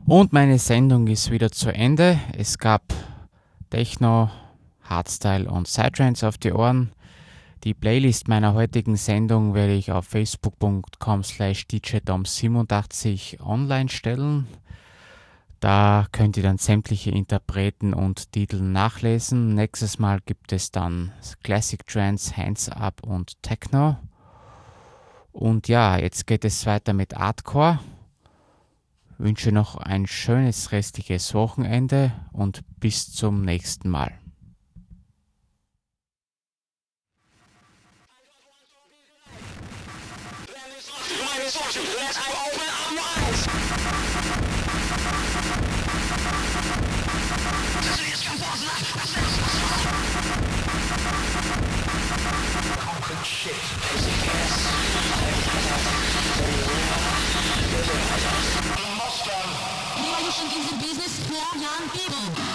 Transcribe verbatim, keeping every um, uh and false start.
Und meine Sendung ist wieder zu Ende. Es gab Techno, Hardstyle und Psytrance auf die Ohren. Die Playlist meiner heutigen Sendung werde ich auf facebook.com slash djdom87 online stellen. Da könnt ihr dann sämtliche Interpreten und Titel nachlesen. Nächstes Mal gibt es dann Classic Trance, Hands Up und Techno. Und ja, jetzt geht es weiter mit Hardcore. Ich wünsche noch ein schönes restliches Wochenende und bis zum nächsten Mal. Revolution is a business for young people.